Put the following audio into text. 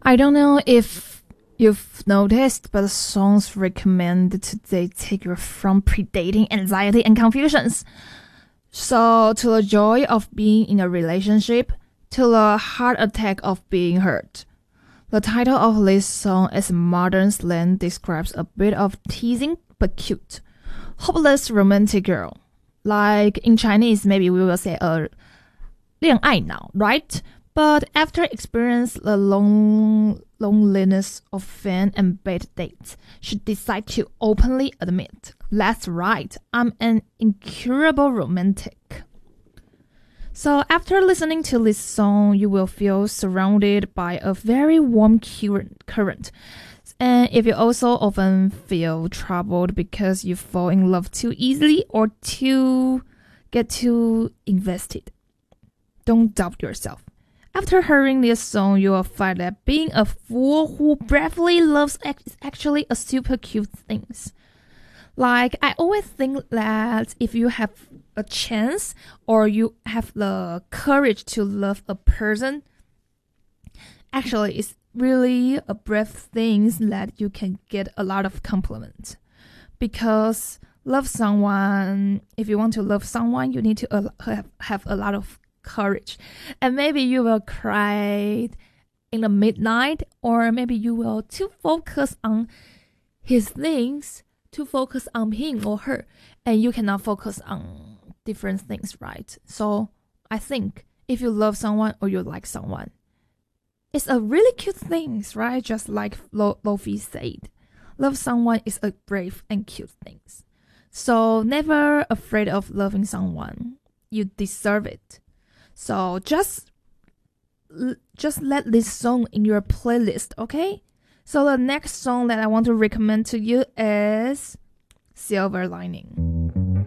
I don't know if you've noticed, but the songs recommended today take you from predating anxiety and confusions. So, to the joy of being in a relationship, to the heart attack of being hurt. The title of this song as modern slang describes a bit of teasing but cute, hopeless romantic girl. Like in Chinese, maybe we will say a 恋爱脑, right? But after experiencing the loneliness of fan and bad dates, she decided to openly admit, that's right, I'm an incurable romantic. So after listening to this song, you will feel surrounded by a very warm current. And if you also often feel troubled because you fall in love too easily or get too invested, don't doubt yourself. After hearing this song, you will find that being a fool who bravely loves is actually a super cute thing. Like, I always think that if you have a chance or you have the courage to love a person, actually it's really a brave thing that you can get a lot of compliments. Because love someone, if you want to love someone, you need to have a lot of courage. And maybe you will cry in the midnight, or maybe you will too focus on his things, to focus on him or her, and you cannot focus on different things, right? So I think if you love someone or you like someone, it's a really cute thing, right? Just like Lofi said, love someone is a brave and cute thing. So never afraid of loving someone. You deserve it. So just let this song in your playlist, okay? So the next song that I want to recommend to you is Silver Lining.